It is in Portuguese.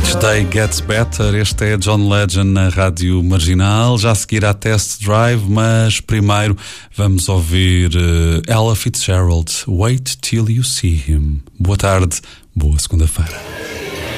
Each Day Gets Better. Este é John Legend na Rádio Marginal. Já a seguir à Test Drive, mas primeiro vamos ouvir Ella Fitzgerald, Wait Till You See Him. Boa tarde, boa segunda-feira.